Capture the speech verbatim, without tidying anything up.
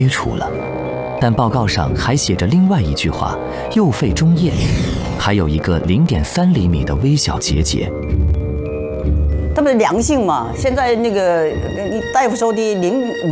切除了。但报告上还写着另外一句话：右肺中叶还有一个零点三厘米的微小结节。 它不是良性嘛？现在那个大夫说的零。